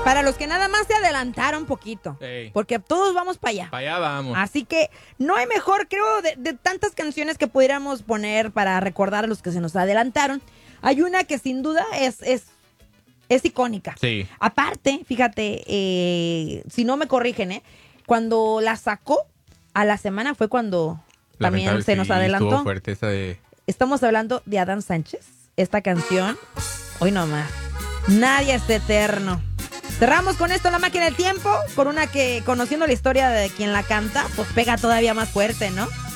Para los que nada más se adelantaron poquito. Ey. Porque todos vamos para allá. Para allá vamos. Así que no hay mejor, creo, de tantas canciones que pudiéramos poner para recordar a los que se nos adelantaron. Hay una que sin duda es icónica. Sí. Aparte, fíjate, si no me corrigen, cuando la sacó a la semana fue cuando también Lamentable, se nos sí, adelantó. estuvo fuerte esa de... Estamos hablando de Adán Sánchez. Esta canción, hoy nomás, nadie es eterno. Cerramos con esto La Máquina del Tiempo, con una que, conociendo la historia de quien la canta, pues pega todavía más fuerte, ¿no?